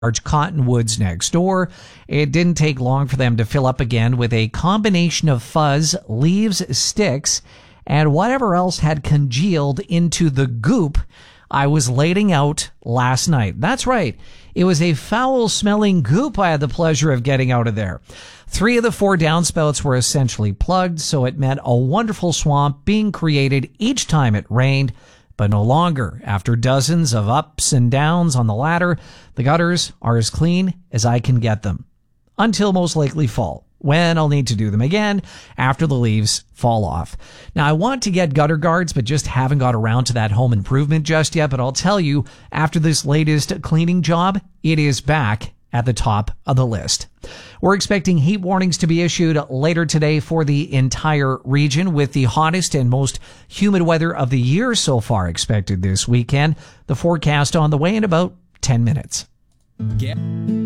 large cottonwoods next door. It didn't take long for them to fill up again with a combination of fuzz, leaves, sticks, and whatever else had congealed into the goop I was lading out last night. That's right. It was a foul-smelling goop I had the pleasure of getting out of there. 3 of the 4 downspouts were essentially plugged, so it meant a wonderful swamp being created each time it rained, but no longer. After dozens of ups and downs on the ladder, the gutters are as clean as I can get them. Until most likely fall, when I'll need to do them again after the leaves fall off. Now, I want to get gutter guards, but just haven't got around to that home improvement just yet. But I'll tell you, after this latest cleaning job, it is back at the top of the list. We're expecting heat warnings to be issued later today for the entire region, with the hottest and most humid weather of the year so far expected this weekend. The forecast on the way in about 10 minutes. Yeah.